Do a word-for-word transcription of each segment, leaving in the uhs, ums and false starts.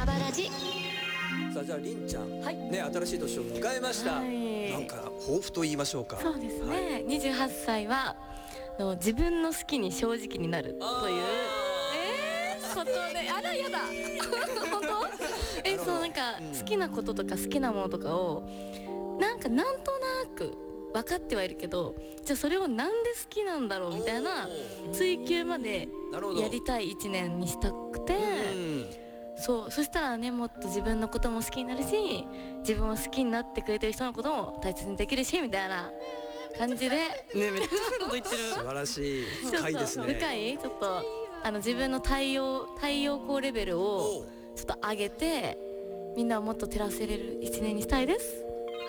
まばらじ。 さあじゃありんちゃん、 はいね、新しい年を迎えました、 はい、 なんか抱負と言いましょうか。 そうですね、 はい、 にじゅうはっさいはの自分の好きに正直になるというえー、ことで、あらやだ本当えそうなんか好きなこととか好きなものとかをなんかなんとなく分かってはいるけど、じゃあそれをなんで好きなんだろうみたいな追求までやりたいいちねんにしたくて、そうそしたらね、もっと自分のことも好きになるし、自分を好きになってくれてる人のことも大切にできるしみたいな感じでね、めっちゃこと言ってる素晴らしい、深いですね。 深い、ちょっとあの自分の太陽太陽光レベルをちょっと上げて、みんなをもっと照らせれるいちねんにしたいです。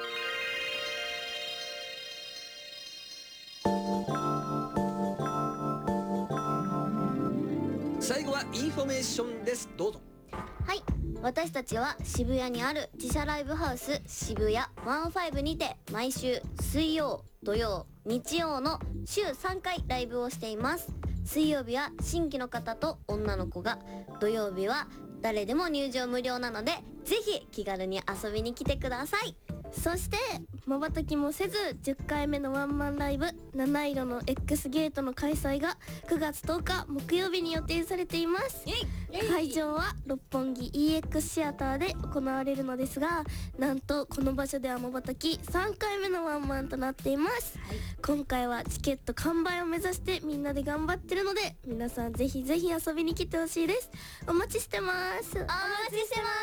最後はインフォメーションです。どうぞ。 はい、私たちは渋谷にある自社ライブハウス渋谷ワンファイブにて毎週水曜、土曜、日曜の週さんかいライブをしています。水曜日は新規の方と女の子が、土曜日は誰でも入場無料なので、ぜひ気軽に遊びに来てください。 そして瞬きもせずじゅっかいめのワンマンライブ七色の X ゲートの開催がくがつとおか木曜日に予定されています。会場は六本木 イーエックス シアターで行われるのですが、なんとこの場所では瞬きさんかいめのワンマンとなっています、はい、今回はチケット完売を目指してみんなで頑張ってるので、皆さんぜひぜひ遊びに来てほしいです。お待ちしてます。お待ちしてます。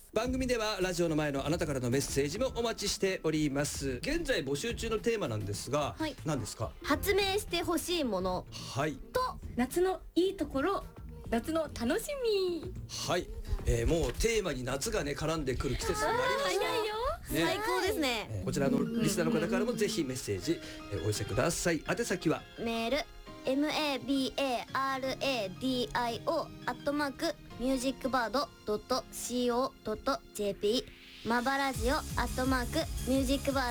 番組ではラジオの前のあなたからのメッセージもお待ちしております。現在募集中のテーマなんですが、はい、何ですか？ 発明してほしいもの、 はい、 と夏のいいところ、夏の楽しみ。 はい、えー、もうテーマに夏がね絡んでくる季節になりました。 早いよ、 ね、 最高ですね、 えー、こちらのリスナーの方からもぜひメッセージ、えー、お寄せください。宛先はメール マバラディオ アットマークミュージックバード ドット シーオー ドット ジェーピー マバラジオ アットマークミュージックバード